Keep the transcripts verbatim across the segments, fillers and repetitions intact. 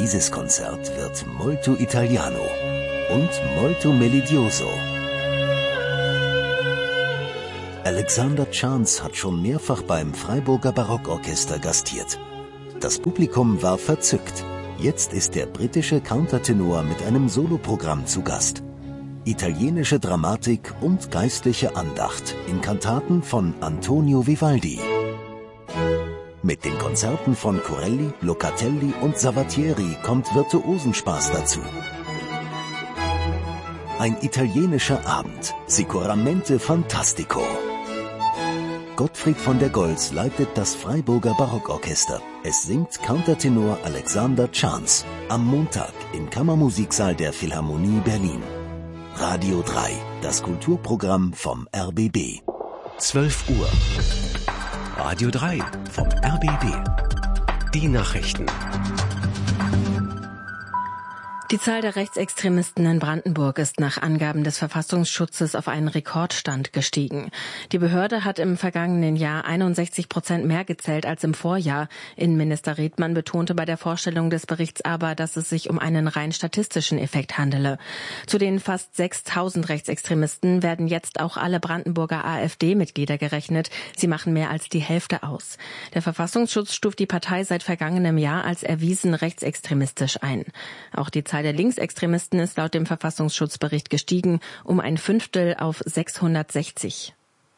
Dieses Konzert wird molto italiano und molto melodioso. Alexander Chance hat schon mehrfach beim Freiburger Barockorchester gastiert. Das Publikum war verzückt. Jetzt ist der britische Countertenor mit einem Soloprogramm zu Gast. Italienische Dramatik und geistliche Andacht in Kantaten von Antonio Vivaldi. Mit den Konzerten von Corelli, Locatelli und Savatieri kommt Virtuosenspaß dazu. Ein italienischer Abend, sicuramente fantastico. Gottfried von der Goltz leitet das Freiburger Barockorchester. Es singt Countertenor Alexander Chance am Montag im Kammermusiksaal der Philharmonie Berlin. Radio drei, das Kulturprogramm vom R B B. zwölf Uhr. Radio drei vom R B B. Die Nachrichten. Die Zahl der Rechtsextremisten in Brandenburg ist nach Angaben des Verfassungsschutzes auf einen Rekordstand gestiegen. Die Behörde hat im vergangenen Jahr einundsechzig Prozent mehr gezählt als im Vorjahr. Innenminister Redmann betonte bei der Vorstellung des Berichts aber, dass es sich um einen rein statistischen Effekt handele. Zu den fast sechstausend Rechtsextremisten werden jetzt auch alle Brandenburger AfD-Mitglieder gerechnet. Sie machen mehr als die Hälfte aus. Der Verfassungsschutz stuft die Partei seit vergangenem Jahr als erwiesen rechtsextremistisch ein. Auch die Zahl der Linksextremisten ist laut dem Verfassungsschutzbericht gestiegen, um ein Fünftel auf sechshundertsechzig.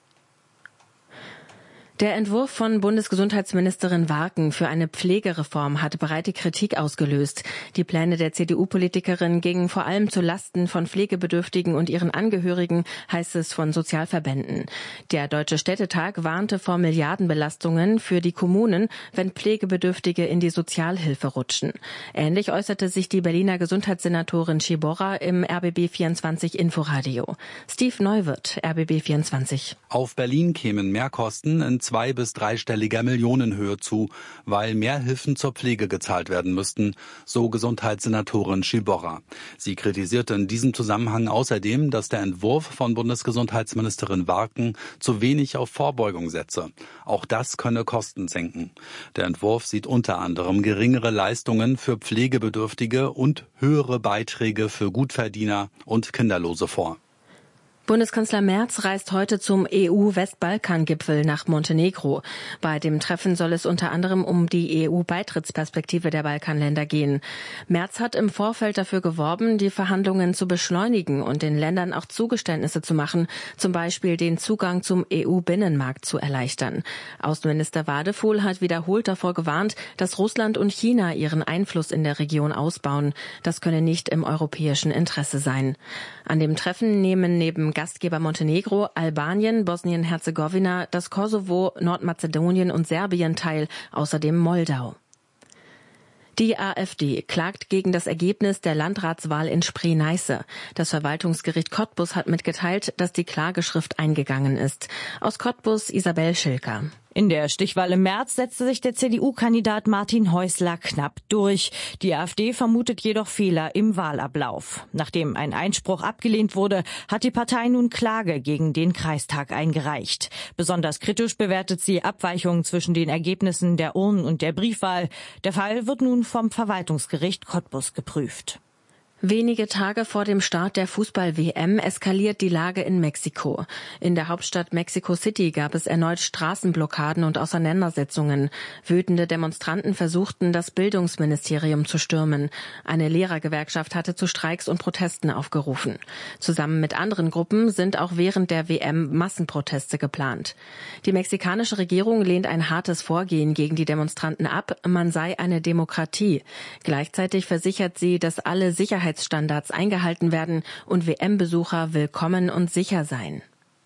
Der Entwurf von Bundesgesundheitsministerin Warken für eine Pflegereform hat breite Kritik ausgelöst. Die Pläne der C D U-Politikerin gingen vor allem zu Lasten von Pflegebedürftigen und ihren Angehörigen, heißt es von Sozialverbänden. Der Deutsche Städtetag warnte vor Milliardenbelastungen für die Kommunen, wenn Pflegebedürftige in die Sozialhilfe rutschen. Ähnlich äußerte sich die Berliner Gesundheitssenatorin Schiborra im R B B vierundzwanzig Inforadio. Steve Neuwirth, R B B vierundzwanzig. Auf Berlin kämen Mehrkosten in zwei- bis dreistelliger Millionenhöhe zu, weil mehr Hilfen zur Pflege gezahlt werden müssten, so Gesundheitssenatorin Schiborra. Sie kritisierte in diesem Zusammenhang außerdem, dass der Entwurf von Bundesgesundheitsministerin Warken zu wenig auf Vorbeugung setze. Auch das könne Kosten senken. Der Entwurf sieht unter anderem geringere Leistungen für Pflegebedürftige und höhere Beiträge für Gutverdiener und Kinderlose vor. Bundeskanzler Merz reist heute zum E U-Westbalkan-Gipfel nach Montenegro. Bei dem Treffen soll es unter anderem um die E U-Beitrittsperspektive der Balkanländer gehen. Merz hat im Vorfeld dafür geworben, die Verhandlungen zu beschleunigen und den Ländern auch Zugeständnisse zu machen, zum Beispiel den Zugang zum E U-Binnenmarkt zu erleichtern. Außenminister Wadefuhl hat wiederholt davor gewarnt, dass Russland und China ihren Einfluss in der Region ausbauen. Das könne nicht im europäischen Interesse sein. An dem Treffen nehmen neben Gastgeber Montenegro, Albanien, Bosnien-Herzegowina, das Kosovo, Nordmazedonien und Serbien teil, außerdem Moldau. Die AfD klagt gegen das Ergebnis der Landratswahl in Spree-Neiße. Das Verwaltungsgericht Cottbus hat mitgeteilt, dass die Klageschrift eingegangen ist. Aus Cottbus Isabel Schilker. In der Stichwahl im März setzte sich der C D U-Kandidat Martin Häusler knapp durch. Die AfD vermutet jedoch Fehler im Wahlablauf. Nachdem ein Einspruch abgelehnt wurde, hat die Partei nun Klage gegen den Kreistag eingereicht. Besonders kritisch bewertet sie Abweichungen zwischen den Ergebnissen der Urnen- und der Briefwahl. Der Fall wird nun vom Verwaltungsgericht Cottbus geprüft. Wenige Tage vor dem Start der Fußball-W M eskaliert die Lage in Mexiko. In der Hauptstadt Mexico City gab es erneut Straßenblockaden und Auseinandersetzungen. Wütende Demonstranten versuchten, das Bildungsministerium zu stürmen. Eine Lehrergewerkschaft hatte zu Streiks und Protesten aufgerufen. Zusammen mit anderen Gruppen sind auch während der W M Massenproteste geplant. Die mexikanische Regierung lehnt ein hartes Vorgehen gegen die Demonstranten ab. Man sei eine Demokratie. Gleichzeitig versichert sie, dass alle Sicherheits Standards eingehalten werden und W M-Besucher willkommen und sicher sein.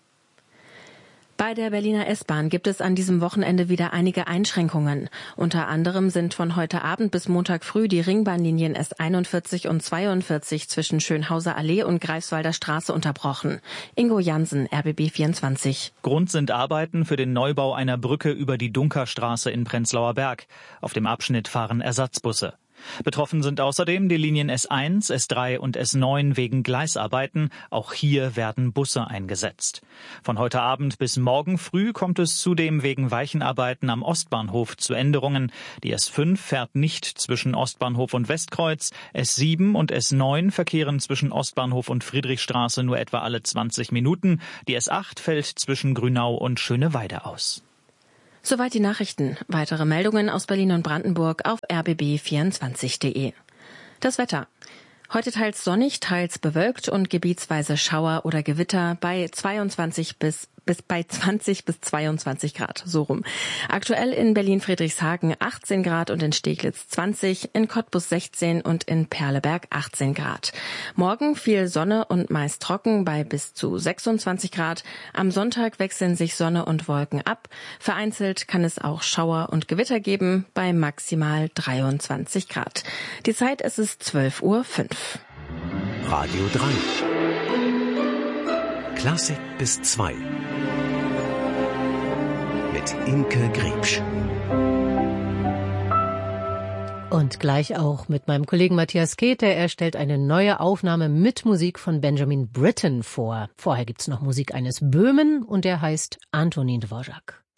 Bei der Berliner S-Bahn gibt es an diesem Wochenende wieder einige Einschränkungen. Unter anderem sind von heute Abend bis Montag früh die Ringbahnlinien S einundvierzig und zweiundvierzig zwischen Schönhauser Allee und Greifswalder Straße unterbrochen. Ingo Jansen, R B B vierundzwanzig. Grund sind Arbeiten für den Neubau einer Brücke über die Dunkerstraße in Prenzlauer Berg. Auf dem Abschnitt fahren Ersatzbusse. Betroffen sind außerdem die Linien S eins, S drei und S neun wegen Gleisarbeiten. Auch hier werden Busse eingesetzt. Von heute Abend bis morgen früh kommt es zudem wegen Weichenarbeiten am Ostbahnhof zu Änderungen. Die S fünf fährt nicht zwischen Ostbahnhof und Westkreuz. S sieben und S neun verkehren zwischen Ostbahnhof und Friedrichstraße nur etwa alle zwanzig Minuten. Die S acht fällt zwischen Grünau und Schöneweide aus. Soweit die Nachrichten. Weitere Meldungen aus Berlin und Brandenburg auf r b b vierundzwanzig punkt de. Das Wetter. Heute teils sonnig, teils bewölkt und gebietsweise Schauer oder Gewitter bei zweiundzwanzig bis bis bei zwanzig bis zweiundzwanzig Grad, so rum. Aktuell in Berlin-Friedrichshagen achtzehn Grad und in Steglitz zwanzig, in Cottbus sechzehn und in Perleberg achtzehn Grad. Morgen viel Sonne und meist trocken bei bis zu sechsundzwanzig Grad. Am Sonntag wechseln sich Sonne und Wolken ab. Vereinzelt kann es auch Schauer und Gewitter geben bei maximal dreiundzwanzig Grad. Die Zeit ist es zwölf Uhr fünf. Radio drei. Klassik bis zwei. Mit Imke Griebsch. Und gleich auch mit meinem Kollegen Matthias Käthe. Er stellt eine neue Aufnahme mit Musik von Benjamin Britten vor. Vorher gibt's noch Musik eines Böhmen und der heißt Antonin Dvořák.